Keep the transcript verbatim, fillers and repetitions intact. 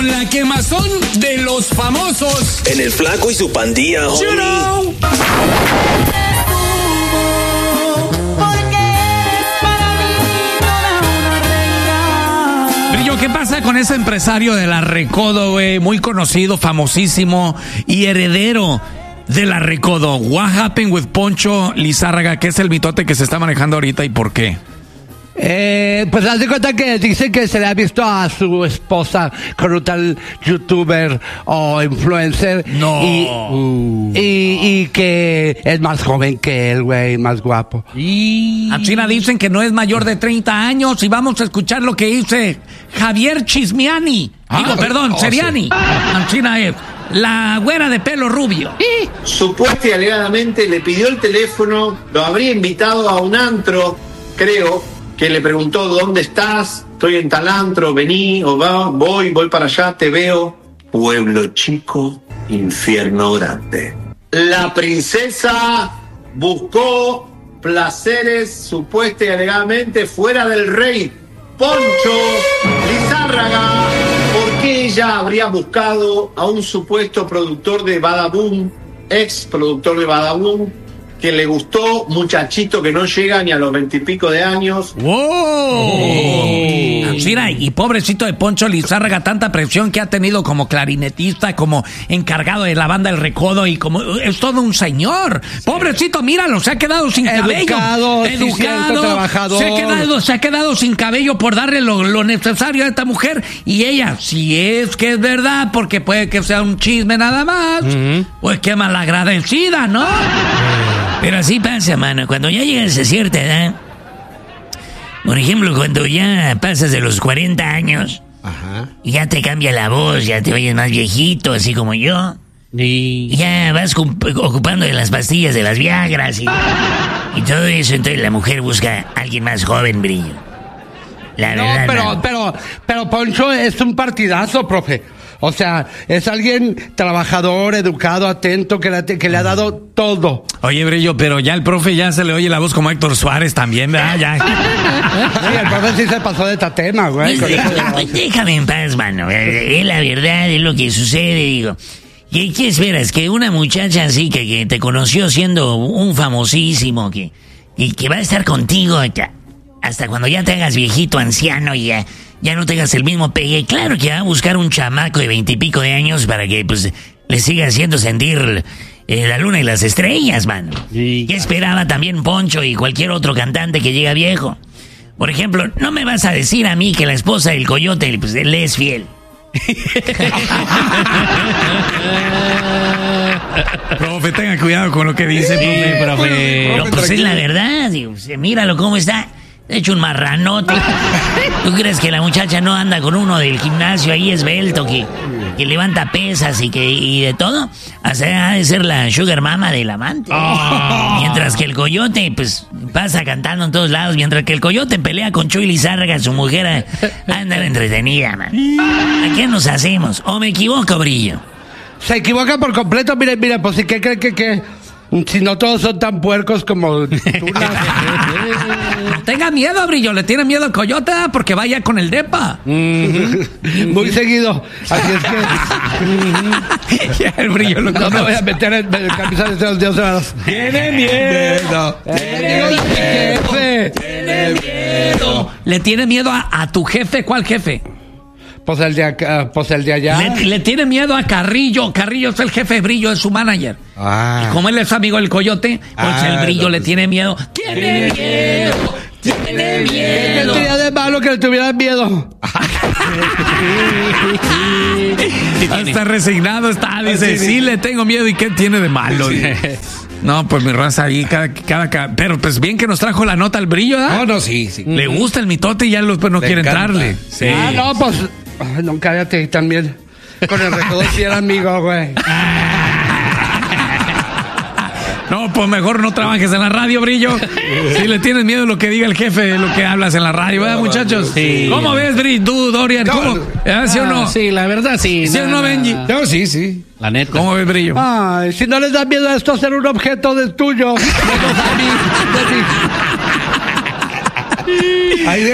con la quemazón de los famosos. En el Flaco y su pandilla, homie. You know. Brillo, ¿qué pasa con ese empresario de la Recodo, güey? Muy conocido, famosísimo y heredero de la Recodo. What happened with Poncho Lizárraga? ¿Qué es el mitote que se está manejando ahorita y por qué? Eh, pues haz de cuenta que dice que se le ha visto a su esposa con un tal youtuber o influencer. No. Y, Uh. y, y que es más joven que él, güey, más guapo. Y... China dicen que no es mayor de treinta años y vamos a escuchar lo que dice Javier Chismiani. Ah, Digo, perdón, oh, Seriani. sí. China es la güera de pelo rubio. Supuesta y alegadamente le pidió el teléfono, lo habría invitado a un antro, creo, que le preguntó ¿dónde estás? Estoy en tal antro, vení, o va, voy, voy para allá, te veo. Pueblo chico, infierno grande. La princesa buscó placeres supuesta y alegadamente fuera del rey Poncho Lizárraga, porque ella habría buscado a un supuesto productor de Badaboom, ex productor de Badaboom, que le gustó, muchachito que no llega ni a los veintipico de años. ¡Wow! Oh. Mira, y pobrecito de Poncho Lizárraga, tanta presión que ha tenido como clarinetista, como encargado de la banda El Recodo y como... Es todo un señor. Pobrecito, míralo, se ha quedado sin Educado, cabello. sí, Educado, cierto, trabajador. Se ha quedado, se ha quedado sin cabello por darle lo, lo necesario a esta mujer. Y ella, si es que es verdad, porque puede que sea un chisme nada más, uh-huh. Pues qué malagradecida, ¿no? Pero así pasa, mano. Cuando ya llegas a cierta edad, por ejemplo, cuando ya pasas de los cuarenta años, ajá, y ya te cambia la voz, ya te oyes más viejito, así como yo, y ya vas ocupando de las pastillas de las Viagras y, y todo eso, entonces la mujer busca a alguien más joven, Brillo. La no, verdad, pero, no. pero, pero Poncho es un partidazo, profe. O sea, es alguien trabajador, educado, atento, que le, que le ha dado todo. Oye, Brillo, pero ya el profe ya se le oye la voz como Héctor Suárez también, ¿verdad? Ya. Sí, el profe sí se pasó de tatema, güey. Pues déjame, pues déjame en paz, mano. Es la verdad, es lo que sucede, digo. ¿Qué, qué esperas? Que una muchacha así que, que te conoció siendo un famosísimo, que, y que va a estar contigo hasta cuando ya te hagas viejito, anciano y ya... ya no tengas el mismo pegue. Claro que va a buscar un chamaco de veintipico de años para que, pues, le siga haciendo sentir eh, la luna y las estrellas, mano. Sí. ¿Qué esperaba también Poncho y cualquier otro cantante que llega viejo? Por ejemplo, no me vas a decir a mí que la esposa del Coyote, pues, le es fiel. Profe, tenga cuidado con lo que dice, profe, profe. Pero, pues, es la verdad, digo, míralo cómo está. De hecho, un marranote. ¿Tú crees que la muchacha no anda con uno del gimnasio ahí esbelto que, que levanta pesas y que y de todo? O sea, ha de ser la sugar mama del amante. Oh. Mientras que el Coyote, pues, pasa cantando en todos lados. Mientras que el Coyote pelea con Chuy Lizárraga, su mujer anda entretenida, man. ¿A qué nos hacemos? ¿O me equivoco, Brillo? Se equivoca por completo. Mire, mire, pues, ¿qué cree que qué? Si no todos son tan puercos como tú. No tenga miedo, Brillo. Le tiene miedo al Coyote porque vaya con el depa. Mm-hmm. Muy seguido. Así es que... Ya el Brillo lo no me voy a meter en el camisa de los dioses. Tiene miedo. Tiene miedo. Tiene miedo. ¿Le tiene miedo a, a tu jefe? ¿Cuál jefe? Pues el de acá, pues el de allá. Le, le tiene miedo a Carrillo. Carrillo es el jefe, Brillo es su manager. Ah. Y como él es amigo del Coyote, pues ah, el Brillo no, le tiene miedo. ¡Tiene miedo! ¡Tiene miedo! ¿Qué tenía de malo que le tuvieran miedo? Está resignado, está, dice, sí, sí le tengo miedo. ¿Y qué tiene de malo? Sí. No, pues mi raza ahí, cada, cada, cada... Pero pues bien que nos trajo la nota al Brillo, ¿verdad? No, no, sí, sí. Le gusta el mitote y ya los, pues, no le quiere encanta. Entrarle. Sí. Ah, no, pues... Ay, no, cállate también. Con el Recodo sí era amigo, güey. No, pues mejor no trabajes en la radio, Brillo. Si le tienes miedo a lo que diga el jefe de lo que hablas en la radio, ¿verdad, muchachos? Sí. ¿Cómo ves, Brillo? ¿Tú, Dorian? ¿Cómo? No, ¿Sí o no? Sí, la verdad, sí. ¿Sí o no, Benji? No, sí, sí. La neta. ¿Cómo ves, Brillo? Ay, si no les da miedo a esto ser un objeto de tuyo. Ahí